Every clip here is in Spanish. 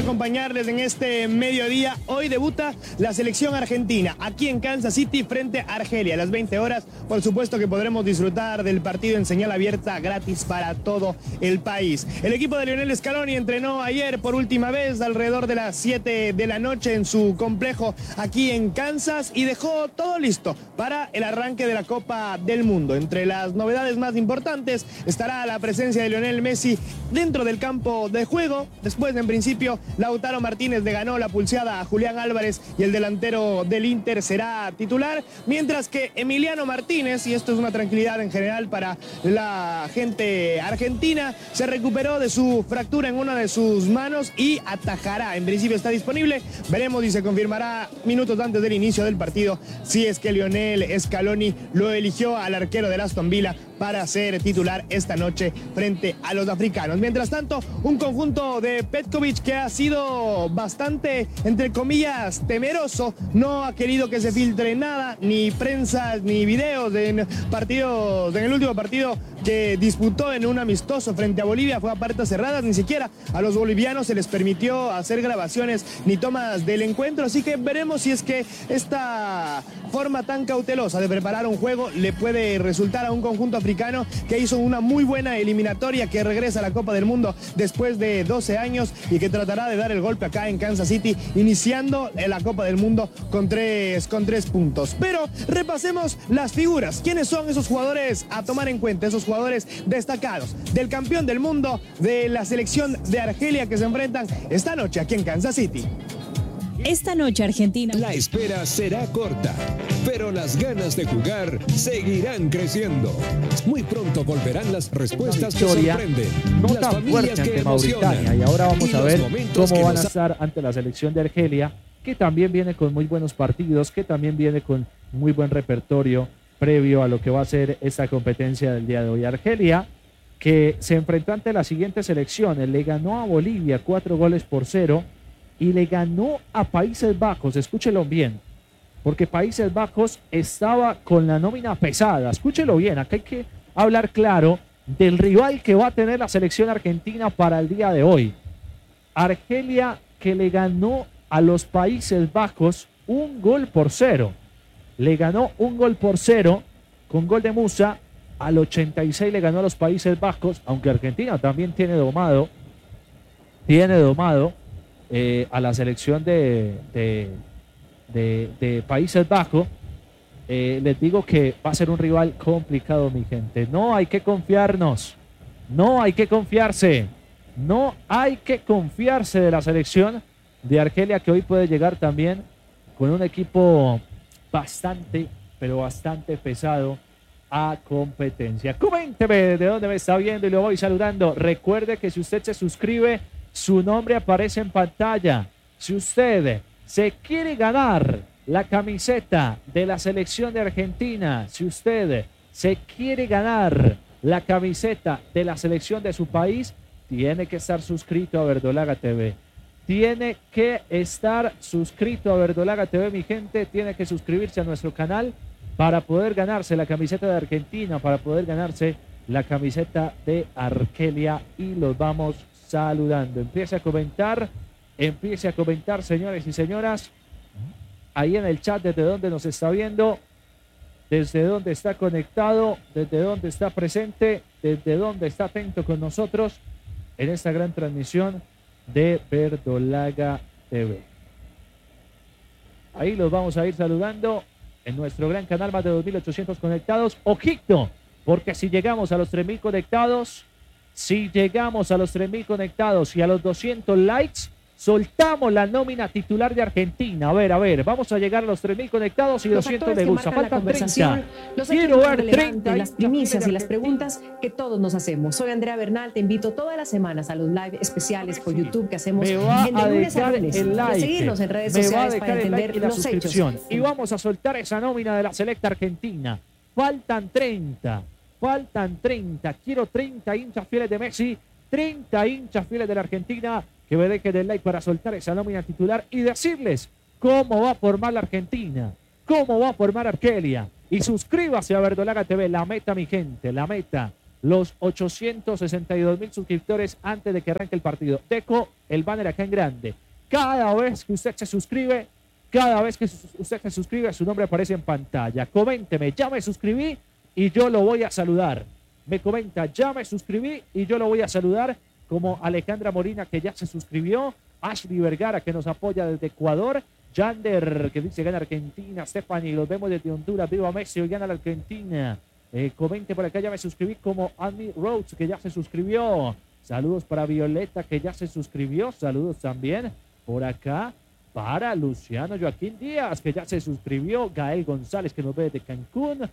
acompañarles en este mediodía. Hoy debuta la selección argentina aquí en Kansas City frente a Argelia a las 20 horas. Por supuesto que podremos disfrutar del partido en señal abierta gratis para todo el país. El equipo de Lionel Scaloni entrenó ayer por última vez alrededor de las 7 de la noche en su complejo aquí en Kansas y dejó todo listo para el arranque de la Copa del Mundo. Entre las novedades más importantes estará la presencia de Lionel Messi dentro del campo de juego. Después, en principio, Lautaro Martínez le ganó la pulseada a Julián Álvarez y el delantero del Inter será titular, mientras que Emiliano Martínez, y esto es una tranquilidad en general para la gente argentina, se recuperó de su fractura en una de sus manos y atajará. En principio está disponible, veremos si se confirmará minutos antes del inicio del partido si es que Lionel Scaloni lo eligió al arquero del Aston Villa para ser titular esta noche frente a los africanos. Mientras tanto, un conjunto de Petkovic que ha sido bastante, entre comillas, temeroso, no ha querido que se filtre nada, ni prensa, ni videos en partidos, en el último partido que disputó en un amistoso frente a Bolivia, fue a puertas cerradas, ni siquiera a los bolivianos se les permitió hacer grabaciones ni tomas del encuentro, así que veremos si es que esta forma tan cautelosa de preparar un juego le puede resultar a un conjunto africano que hizo una muy buena eliminatoria, que regresa a la Copa del Mundo después de 12 años y que tratará de dar el golpe acá en Kansas City, iniciando la Copa del Mundo con tres puntos. Pero repasemos las figuras. ¿Quiénes son esos jugadores a tomar en cuenta? Esos jugadores destacados del campeón del mundo, de la selección de Argelia, que se enfrentan esta noche aquí en Kansas City. Esta noche Argentina. La espera será corta, pero las ganas de jugar seguirán creciendo. Muy pronto volverán las respuestas que sorprenden, no las tan familias fuerte que ante Mauritania. emocionan. Y ahora vamos a ver cómo van a nos... estar ante la selección de Argelia, que también viene con muy buenos partidos, que también viene con muy buen repertorio previo a lo que va a ser esta competencia del día de hoy. Argelia, que se enfrentó ante las siguientes selecciones, le ganó a Bolivia 4-0 y le ganó a Países Bajos. Escúchelo bien, porque Países Bajos estaba con la nómina pesada. Escúchelo bien, acá hay que hablar claro del rival que va a tener la selección argentina para el día de hoy. Argelia, que le ganó a los Países Bajos 1-0. Le ganó 1-0 con gol de Musa. Al 86 le ganó a los Países Bajos, aunque Argentina también tiene domado a la selección de Países Bajos. Les digo que va a ser un rival complicado, mi gente. No hay que confiarnos, no hay que confiarse, no hay que confiarse de la selección de Argelia, que hoy puede llegar también con un equipo bastante, pero bastante pesado a competencia. Coménteme de dónde me está viendo y lo voy saludando. Recuerde que si usted se suscribe, su nombre aparece en pantalla. Si usted se quiere ganar la camiseta de la selección de Argentina, si usted se quiere ganar la camiseta de la selección de su país, tiene que estar suscrito a Verdolaga TV. Tiene que estar suscrito a Verdolaga TV, mi gente. Tiene que suscribirse a nuestro canal para poder ganarse la camiseta de Argentina, para poder ganarse la camiseta de Argelia, y los vamos saludando. Empiece a comentar, señores y señoras, ahí en el chat, desde donde nos está viendo, desde donde está conectado, desde donde está presente, desde donde está atento con nosotros en esta gran transmisión de Verdolaga TV. Ahí los vamos a ir saludando en nuestro gran canal, más de 2.800 conectados. Ojito, porque si llegamos a los 3.000 conectados, y a los 200 likes, soltamos la nómina titular de Argentina. A ver, vamos a llegar a los 3.000 conectados y 200 me gusta. Faltan 30. Quiero ver 30. Las primicias y las preguntas que todos nos hacemos. Soy Andrea Bernal, te invito todas las semanas a los live especiales por YouTube que hacemos de lunes a lunes. El like, seguirnos en redes sociales para entender los hechos. Y vamos a soltar esa nómina de la selecta argentina. Faltan 30. Quiero 30 hinchas fieles de Messi, 30 hinchas fieles de la Argentina que me dejen el like para soltar esa nómina titular y decirles cómo va a formar la Argentina, cómo va a formar Argelia. Y suscríbase a Verdolaga TV. La meta, mi gente, la meta los 862.000 suscriptores antes de que arranque el partido. Dejo el banner acá en grande. Cada vez que usted se suscribe, su nombre aparece en pantalla. Coménteme, ya me suscribí y yo lo voy a saludar. Me comenta, ya me suscribí y yo lo voy a saludar, como Alejandra Molina, que ya se suscribió, Ashley Vergara, que nos apoya desde Ecuador, Yander, que dice gana Argentina, Stephanie, los vemos desde Honduras, viva Messi, hoy gana la Argentina. Comente por acá, ya me suscribí, como Andy Rhodes, que ya se suscribió. Saludos para Violeta, que ya se suscribió. Saludos también por acá para Luciano Joaquín Díaz, que ya se suscribió. Gael González, que nos ve desde Cancún.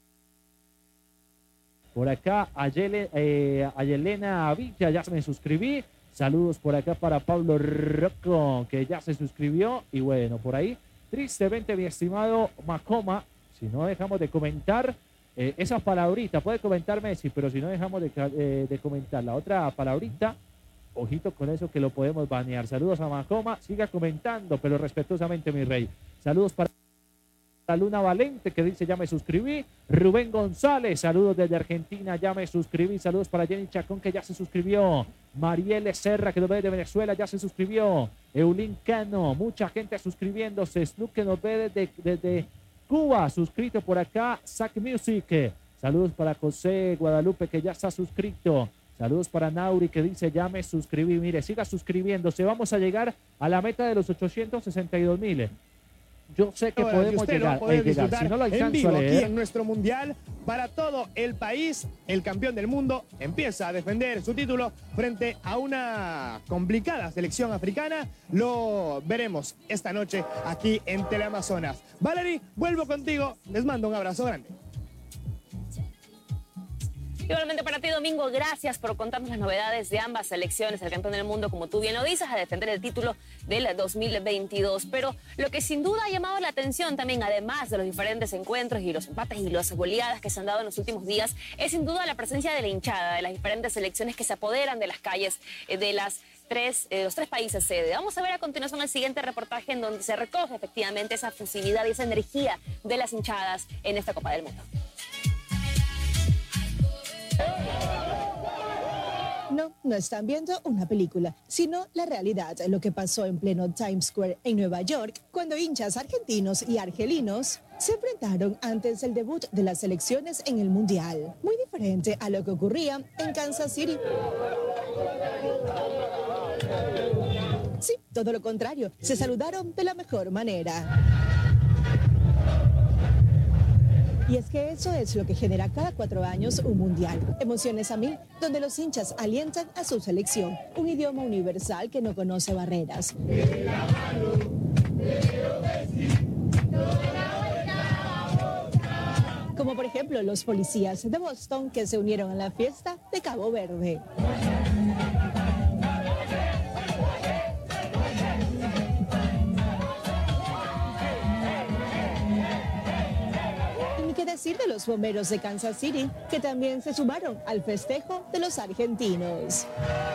Por acá a Yelena Villa, ya se me suscribí. Saludos por acá para Pablo Rocco, que ya se suscribió. Y bueno, por ahí, tristemente, mi estimado Macoma, si no dejamos de comentar esa palabrita, puede comentar Messi, pero si no dejamos de comentar la otra palabrita, ojito con eso que lo podemos banear. Saludos a Macoma, siga comentando, pero respetuosamente, mi rey. Saludos para Luna Valente, que dice ya me suscribí. Rubén González, saludos desde Argentina, ya me suscribí. Saludos para Jenny Chacón, que ya se suscribió. Marielle Serra, que nos ve de Venezuela, ya se suscribió. Eulín Cano, mucha gente suscribiéndose. Snoop, que nos ve desde Cuba, suscrito por acá. Zack Music, saludos para José Guadalupe, que ya está suscrito. Saludos para Nauri, que dice ya me suscribí. Mire, siga suscribiéndose, vamos a llegar a la meta de los 862.000. Yo sé que podemos llegar. Si no lo alcanzo en vivo, a leer, aquí en nuestro mundial, para todo el país, el campeón del mundo empieza a defender su título frente a una complicada selección africana. Lo veremos esta noche aquí en Teleamazonas. Valerie, vuelvo contigo. Les mando un abrazo grande. Igualmente para ti, Domingo, gracias por contarnos las novedades de ambas selecciones. El campeón del mundo, como tú bien lo dices, a defender el título del 2022. Pero lo que sin duda ha llamado la atención también, además de los diferentes encuentros y los empates y las goleadas que se han dado en los últimos días, es sin duda la presencia de la hinchada, de las diferentes selecciones que se apoderan de las calles de los tres países sede. Vamos a ver a continuación el siguiente reportaje en donde se recoge efectivamente esa fusividad y esa energía de las hinchadas en esta Copa del Mundo. No están viendo una película, sino la realidad, lo que pasó en pleno Times Square en Nueva York, cuando hinchas argentinos y argelinos se enfrentaron antes del debut de las selecciones en el Mundial. Muy diferente a lo que ocurría en Kansas City. Sí, todo lo contrario, se saludaron de la mejor manera. Y es que eso es lo que genera cada 4 años un mundial. Emociones a 1000, donde los hinchas alientan a su selección. Un idioma universal que no conoce barreras. Como por ejemplo los policías de Boston que se unieron a la fiesta de Cabo Verde. Decir de los bomberos de Kansas City, que también se sumaron al festejo de los argentinos.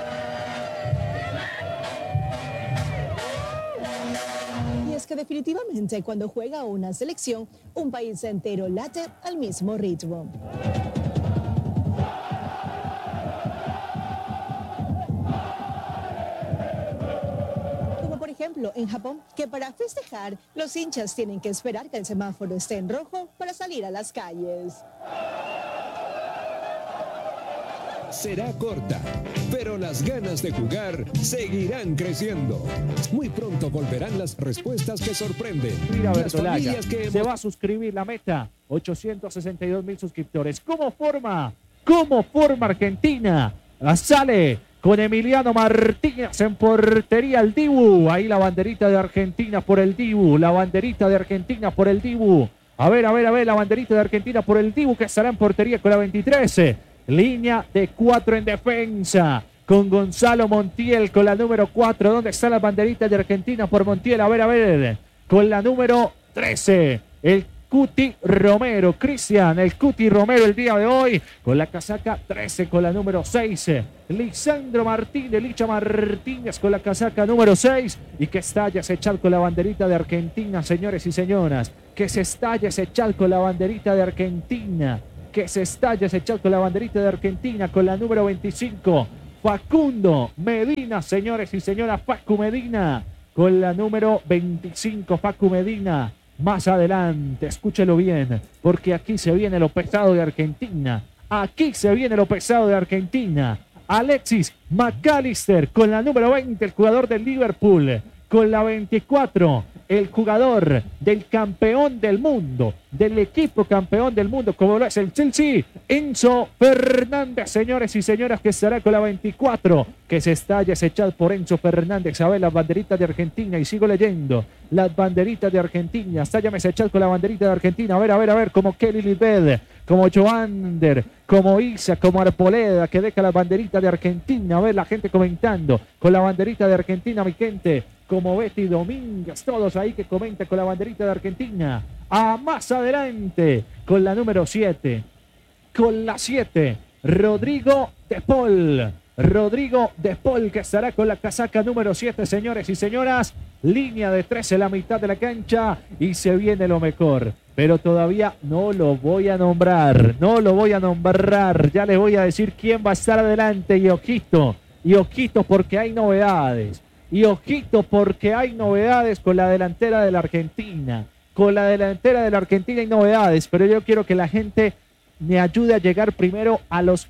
Y es que definitivamente cuando juega una selección, un país entero late al mismo ritmo. Por ejemplo, en Japón, que para festejar, los hinchas tienen que esperar que el semáforo esté en rojo para salir a las calles. Será corta, pero las ganas de jugar seguirán creciendo. Muy pronto volverán las respuestas que sorprenden. Mira, Las familias que se va a suscribir la meta, 862.000 suscriptores. ¿Cómo forma Argentina? Sale con Emiliano Martínez en portería, el Dibu. Ahí la banderita de Argentina por el Dibu. La banderita de Argentina por el Dibu. A ver, la banderita de Argentina por el Dibu, que estará en portería con la 23. Línea de 4 en defensa. Con Gonzalo Montiel con la número 4. ¿Dónde está la banderita de Argentina por Montiel? A ver. Con la número 13. El Cuti Romero, Cristian, el Cuti Romero el día de hoy, con la casaca 13, con la número 6, Lisandro Martínez, Licha Martínez con la casaca número 6, y que estalla ese chal con la banderita de Argentina, señores y señoras, que se estalla ese chal con la banderita de Argentina. que se estalla ese chat con la banderita de Argentina, con la número 25. Facundo Medina, señores y señoras, Facu Medina, con la número 25, Facu Medina. Más adelante, escúchelo bien, porque aquí se viene lo pesado de Argentina. Aquí se viene lo pesado de Argentina. Alexis McAllister con la número 20, el jugador del Liverpool. Con la 24, el jugador del campeón del mundo, del equipo campeón del mundo, como lo es el Chelsea, Enzo Fernández, señores y señoras, que estará con la 24, que se estalla ese chat por Enzo Fernández. A ver, las banderitas de Argentina, y sigo leyendo, las banderitas de Argentina, estállame ese chat con la banderita de Argentina, a ver, como Kelly Lisbeth, como Joander, como Isa, como Arpoleda, que deja la banderita de Argentina. A ver, la gente comentando con la banderita de Argentina, mi gente, como Betty Domínguez, todos ahí que comentan con la banderita de Argentina. A más adelante, con la número 7, con la 7, Rodrigo de Paul. Rodrigo de Paul, que estará con la casaca número 7, señores y señoras. Línea de 13 en la mitad de la cancha y se viene lo mejor. Pero todavía no lo voy a nombrar, ya les voy a decir quién va a estar adelante. Y ojito porque hay novedades. Y ojito porque hay novedades con la delantera de la Argentina. Con la delantera de la Argentina hay novedades, pero yo quiero que la gente me ayude a llegar primero a los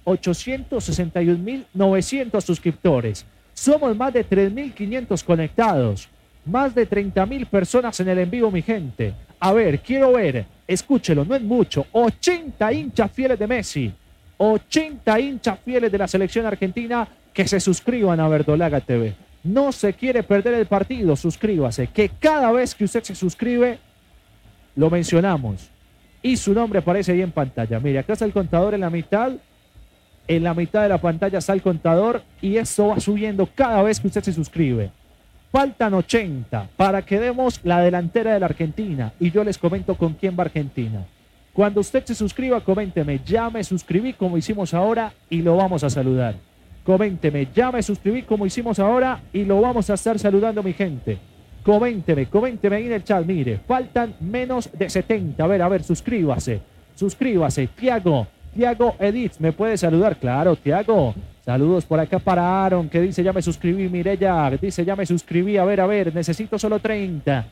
861.900 suscriptores. Somos más de 3.500 conectados. Más de 30.000 personas en el en vivo, mi gente. A ver, quiero ver, escúchelo, no es mucho. 80 hinchas fieles de Messi. 80 hinchas fieles de la selección argentina que se suscriban a Verdolaga TV. No se quiere perder el partido, suscríbase. Que cada vez que usted se suscribe, lo mencionamos. Y su nombre aparece ahí en pantalla. Mire, acá está el contador en la mitad. En la mitad de la pantalla está el contador. Y eso va subiendo cada vez que usted se suscribe. Faltan 80 para que demos la delantera de la Argentina. Y yo les comento con quién va Argentina. Cuando usted se suscriba, coménteme, ya me suscribí como hicimos ahora y lo vamos a saludar. Coménteme, ya me suscribí como hicimos ahora y lo vamos a estar saludando, mi gente. Coménteme ahí en el chat. Mire, faltan menos de 70. A ver, suscríbase. Tiago Edith, ¿me puede saludar? Claro, Tiago. Saludos por acá para Aaron, que dice ya me suscribí. Mireya dice ya me suscribí. A ver, necesito solo 30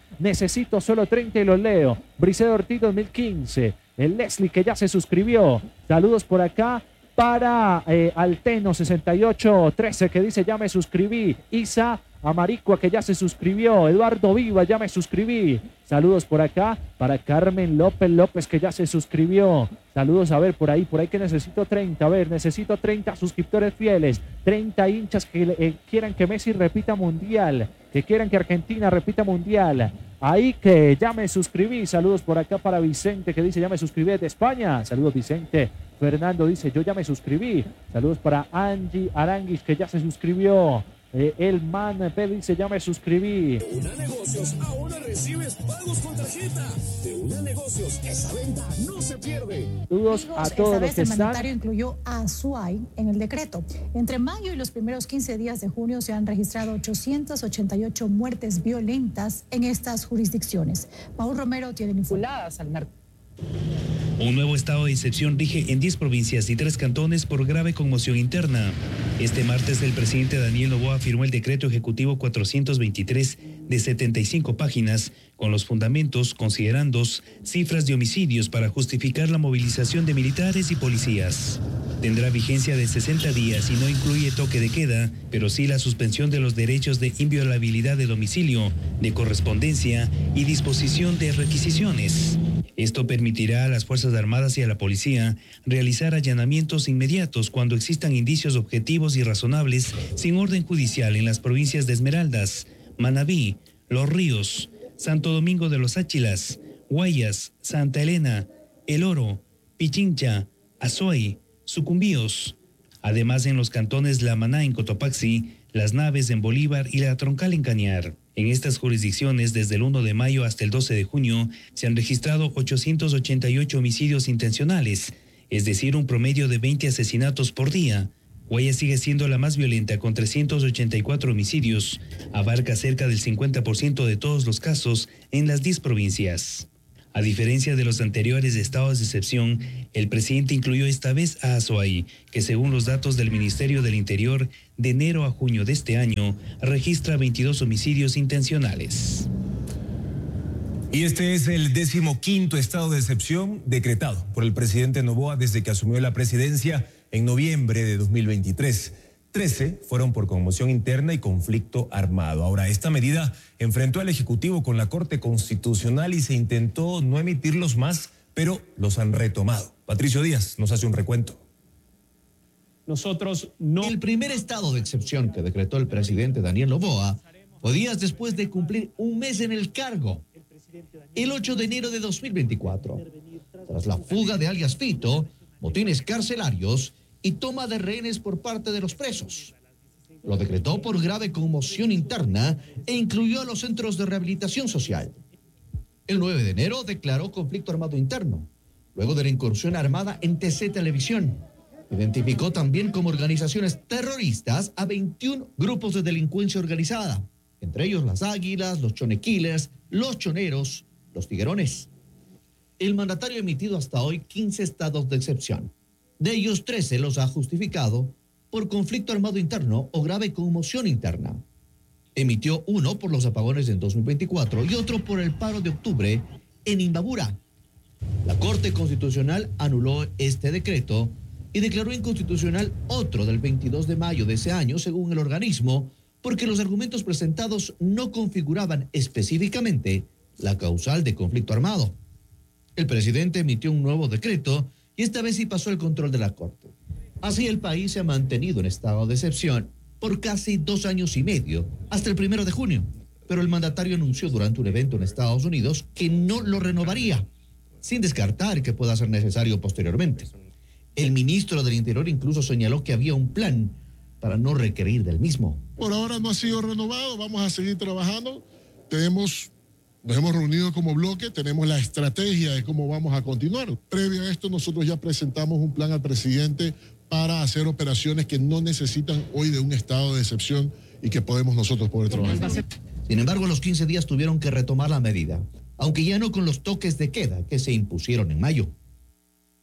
y los leo. Bricedo Ortiz 2015. El Leslie, que ya se suscribió. Saludos por acá para Alteno 6813, que dice ya me suscribí. Isa Amaricua, que ya se suscribió. Eduardo Viva, ya me suscribí. Saludos por acá para Carmen López, que ya se suscribió. Saludos, a ver, por ahí que necesito 30. A ver, necesito 30 suscriptores fieles. 30 hinchas que quieran que Messi repita mundial. Que quieran que Argentina repita mundial. Ahí que ya me suscribí. Saludos por acá para Vicente, que dice ya me suscribí desde España. Saludos, Vicente. Fernando dice yo ya me suscribí. Saludos para Angie Aranguis, que ya se suscribió. El man P dice ya me suscribí. De Una Negocios ahora recibes pagos con tarjeta. De Una Negocios, esa venta no se pierde. Saludos a todos los que el están. mandatario incluyó a Azuay en el decreto. Entre mayo y los primeros 15 días de junio se han registrado 888 muertes violentas en estas jurisdicciones. Paul Romero tiene Vinculadas al narcotráfico. Un nuevo estado de excepción rige en 10 provincias y 3 cantones por grave conmoción interna. Este martes el presidente Daniel Noboa firmó el decreto ejecutivo 423 de 75 páginas con los fundamentos, considerandos, cifras de homicidios para justificar la movilización de militares y policías. Tendrá vigencia de 60 días y no incluye toque de queda, pero sí la suspensión de los derechos de inviolabilidad de domicilio, de correspondencia y disposición de requisiciones. Esto permitirá a las Fuerzas Armadas y a la policía realizar allanamientos inmediatos cuando existan indicios objetivos y razonables sin orden judicial en las provincias de Esmeraldas, Manabí, Los Ríos, Santo Domingo de los Áchilas, Guayas, Santa Elena, El Oro, Pichincha, Azuay, Sucumbíos. Además en los cantones La Maná en Cotopaxi, Las Naves en Bolívar y La Troncal en Cañar. En estas jurisdicciones, desde el 1 de mayo hasta el 12 de junio, se han registrado 888 homicidios intencionales, es decir, un promedio de 20 asesinatos por día. Guayas sigue siendo la más violenta con 384 homicidios, abarca cerca del 50% de todos los casos en las 10 provincias. A diferencia de los anteriores estados de excepción, el presidente incluyó esta vez a Azuay, que según los datos del Ministerio del Interior, de enero a junio de este año, registra 22 homicidios intencionales. Y este es el 15º estado de excepción decretado por el presidente Noboa desde que asumió la presidencia en noviembre de 2023. 13 fueron por conmoción interna y conflicto armado. Ahora, esta medida enfrentó al Ejecutivo con la Corte Constitucional y se intentó no emitirlos más, pero los han retomado. Patricio Díaz nos hace un recuento. Nosotros no. El primer estado de excepción que decretó el presidente Daniel Noboa fue días después de cumplir un mes en el cargo, el 8 de enero de 2024, tras la fuga de alias Fito, motines carcelarios y toma de rehenes por parte de los presos. Lo decretó por grave conmoción interna e incluyó a los centros de rehabilitación social. El 9 de enero declaró conflicto armado interno, luego de la incursión armada en TC Televisión. Identificó también como organizaciones terroristas a 21 grupos de delincuencia organizada, entre ellos las Águilas, los Chonequiles, los Choneros, los Tiguerones. El mandatario ha emitido hasta hoy 15 estados de excepción. De ellos, 13 los ha justificado por conflicto armado interno o grave conmoción interna. Emitió uno por los apagones en 2024 y otro por el paro de octubre en Imbabura. La Corte Constitucional anuló este decreto y declaró inconstitucional otro del 22 de mayo de ese año, según el organismo, porque los argumentos presentados no configuraban específicamente la causal de conflicto armado. El presidente emitió un nuevo decreto y esta vez sí pasó el control de la Corte. Así el país se ha mantenido en estado de excepción por casi 2 años y medio, hasta el 1 de junio. Pero el mandatario anunció durante un evento en Estados Unidos que no lo renovaría, sin descartar que pueda ser necesario posteriormente. El ministro del Interior incluso señaló que había un plan para no requerir del mismo. Por ahora no ha sido renovado, vamos a seguir trabajando. Nos hemos reunido como bloque, tenemos la estrategia de cómo vamos a continuar. Previo a esto, nosotros ya presentamos un plan al presidente para hacer operaciones que no necesitan hoy de un estado de excepción y que podemos nosotros poder trabajar. Sin embargo, a los 15 días tuvieron que retomar la medida, aunque ya no con los toques de queda que se impusieron en mayo.